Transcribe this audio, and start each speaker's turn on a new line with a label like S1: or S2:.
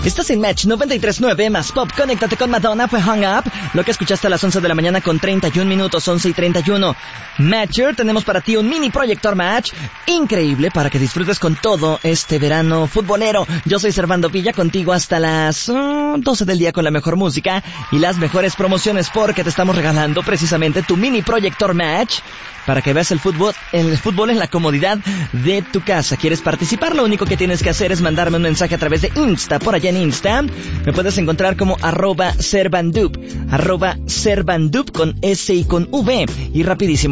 S1: Estás en Match 93.9 más Pop. Conéctate con Madonna, fue Hung Up. Lo que escuchaste a las 11 de la mañana con 31 minutos, 11:31. Matcher, tenemos para ti un mini proyector Match increíble para que disfrutes con todo este verano futbolero. Yo soy Servando Villa, contigo hasta las 12 del día con la mejor música y las mejores promociones, porque te estamos regalando precisamente tu mini proyector Match para que veas el fútbol en la comodidad de tu casa. ¿Quieres participar? Lo único que tienes que hacer es mandarme un mensaje a través de Insta. Por allá en Insta me puedes encontrar como @Servandup con S y con V. Y rapidísimo